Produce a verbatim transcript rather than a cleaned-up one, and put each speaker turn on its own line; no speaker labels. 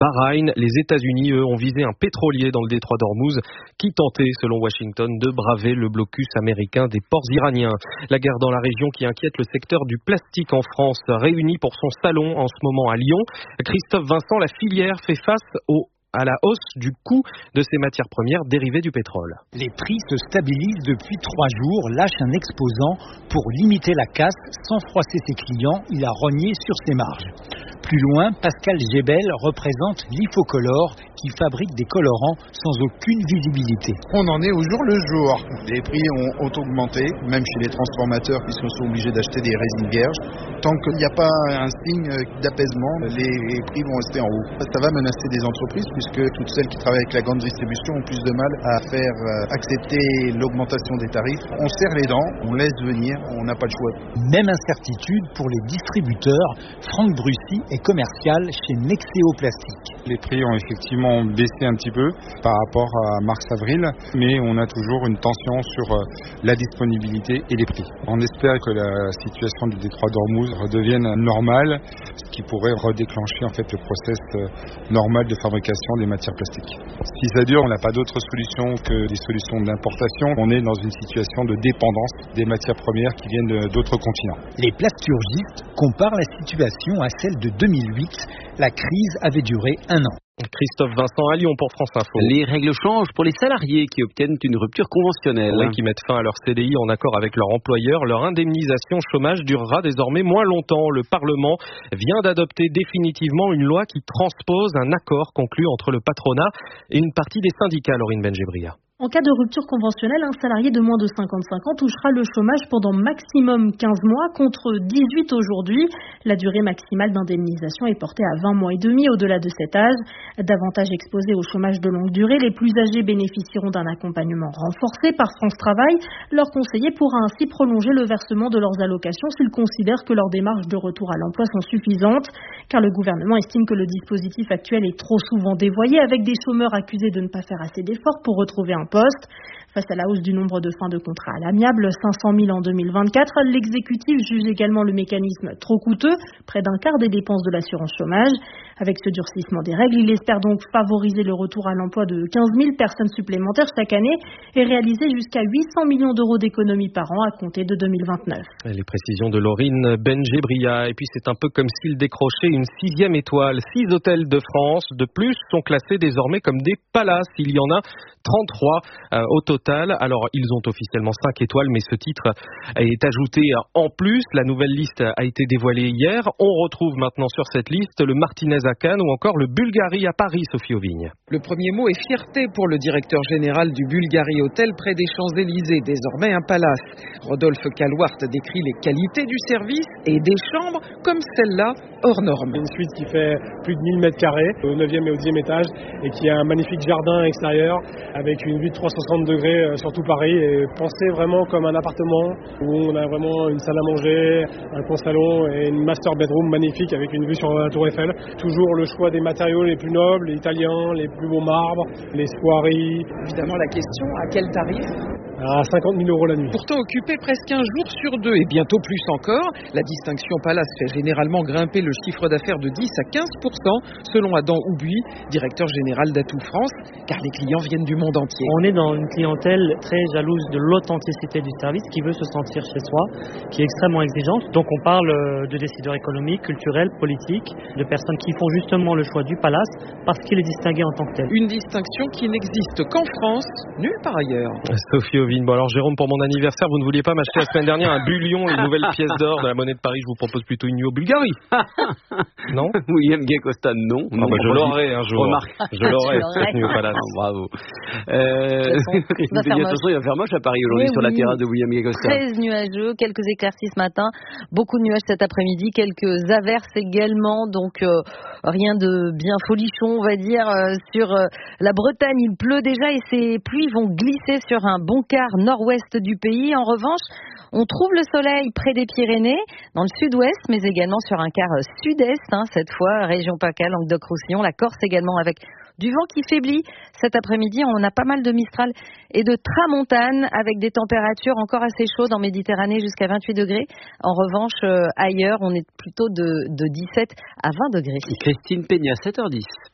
Bahreïn. Les États-Unis, eux, ont visé un pétrolier dans le détroit d'Ormuz qui tentait, selon Washington, de braver le blocus américain des ports iraniens. La guerre dans la région qui inquiète le secteur du plastique en France, réuni pour son salon en ce moment à Lyon. Christophe Vincent, la filière fait face au à la hausse du coût de ces matières premières dérivées du pétrole.
Les prix se stabilisent depuis trois jours, lâche un exposant pour limiter la casse sans froisser ses clients. Il a rogné sur ses marges. Plus loin, Pascal Gébel représente l'Ifocolor qui fabrique des colorants sans aucune visibilité.
On en est au jour le jour. Les prix ont, ont augmenté, même chez les transformateurs qui sont obligés d'acheter des résines vierges. Tant qu'il n'y a pas un signe d'apaisement, les prix vont rester en haut. Ça va menacer des entreprises puisque toutes celles qui travaillent avec la grande distribution ont plus de mal à faire accepter l'augmentation des tarifs. On serre les dents, on laisse venir, on n'a pas le choix.
Même incertitude pour les distributeurs. Franck Brussy est commercial chez Nexeo Plastique.
Les prix ont effectivement baissé un petit peu par rapport à mars-avril, mais on a toujours une tension sur la disponibilité et les prix. On espère que la situation du détroit d'Ormuz redevienne normale, ce qui pourrait redéclencher en fait le process normal de fabrication des matières plastiques. Si ça dure, on n'a pas d'autre solution que des solutions d'importation. On est dans une situation de dépendance des matières premières qui viennent d'autres continents.
Les plasturgistes comparent la situation à celle de deux mille huit. La crise avait duré un an.
Christophe Vincent à Lyon pour France Info.
Les règles changent pour les salariés qui obtiennent une rupture conventionnelle.
Oui, qui mettent fin à leur C D I en accord avec leur employeur. Leur indemnisation chômage durera désormais moins longtemps. Le Parlement vient d'adopter définitivement une loi qui transpose un accord conclu entre le patronat et une partie des syndicats, Laurine Benjebria.
En cas de rupture conventionnelle, un salarié de moins de cinquante-cinq ans touchera le chômage pendant maximum quinze mois contre dix-huit aujourd'hui. La durée maximale d'indemnisation est portée à vingt mois et demi au-delà de cet âge. Davantage exposés au chômage de longue durée, les plus âgés bénéficieront d'un accompagnement renforcé par France Travail. Leur conseiller pourra ainsi prolonger le versement de leurs allocations s'ils considèrent que leurs démarches de retour à l'emploi sont suffisantes, car le gouvernement estime que le dispositif actuel est trop souvent dévoyé, avec des chômeurs accusés de ne pas faire assez d'efforts pour retrouver un poste. Face à la hausse du nombre de fins de contrat à l'amiable, cinq cent mille en deux mille vingt-quatre, l'exécutif juge également le mécanisme trop coûteux, près d'un quart des dépenses de l'assurance chômage. Avec ce durcissement des règles, il espère donc favoriser le retour à l'emploi de quinze mille personnes supplémentaires chaque année et réaliser jusqu'à huit cents millions d'euros d'économies par an à compter de deux mille vingt-neuf.
Et les précisions de Laurine Benjebria. Et puis c'est un peu comme s'il décrochait une sixième étoile. Six hôtels de France de plus sont classés désormais comme des palaces. Il y en a trente-trois euh, au total. Alors ils ont officiellement cinq étoiles, mais ce titre est ajouté en plus. La nouvelle liste a été dévoilée hier. On retrouve maintenant sur cette liste le Martinez à Cannes ou encore le Bulgari à Paris, Sophie Auvigne.
Le premier mot est fierté pour le directeur général du Bulgari Hotel près des Champs-Élysées, désormais un palace. Rodolphe Calouart décrit les qualités du service et des chambres comme celle-là, hors norme.
Une suite qui fait plus de mille mètres carrés au neuvième et au dixième étage et qui a un magnifique jardin extérieur avec une vue de trois cent soixante degrés sur tout Paris, et pensé vraiment comme un appartement où on a vraiment une salle à manger, un coin salon et une master bedroom magnifique avec une vue sur la Tour Eiffel. Toujours le choix des matériaux les plus nobles, les italiens, les plus beaux marbres, les soieries.
Évidemment la question, à quel tarif ?
À cinquante mille euros la nuit.
Pourtant occupé presque un jour sur deux et bientôt plus encore, la distinction Palace fait généralement grimper le chiffre d'affaires de dix à quinze pour cent selon Adam Houbuy, directeur général d'Atout France, car les clients viennent du monde entier.
On est dans une clientèle très jalouse de l'authenticité du service, qui veut se sentir chez soi, qui est extrêmement exigeante. Donc on parle de décideurs économiques, culturels, politiques, de personnes qui font justement le choix du Palace parce qu'il est distingué en tant que tel.
Une distinction qui n'existe qu'en France, nulle part ailleurs.
Sophie Auvigne. Bon alors Jérôme, pour mon anniversaire, vous ne vouliez pas m'acheter la semaine dernière un bullion, les nouvelles pièces d'or de la monnaie de Paris. Je vous propose plutôt une nuit au Bulgarie. Non?
William Gay-Costa, non.
Ah bah, je l'aurai un jour.
Remarque.
Je l'aurai cette nuit au Palace.
Oh, bravo. Euh, Christine Peña, attention, il va faire moche à Paris aujourd'hui oui, sur la terrasse de William Gay-Costa.
Très nuageux, quelques éclaircies ce matin, beaucoup de nuages cet après-midi, quelques averses également, donc euh, rien de bien folichon, on va dire, euh, sur euh, la Bretagne. Il pleut déjà et ces pluies vont glisser sur un bon quart nord-ouest du pays. En revanche, on trouve le soleil près des Pyrénées, dans le sud-ouest, mais également sur un quart sud-est, hein, cette fois, région PACA, Languedoc-Roussillon, la Corse également, avec du vent qui faiblit. Cet après-midi, on a pas mal de Mistral et de Tramontane, avec des températures encore assez chaudes en Méditerranée, jusqu'à vingt-huit degrés. En revanche, euh, ailleurs, on est plutôt de, de dix-sept à vingt degrés.
Christine Peña, sept heures dix.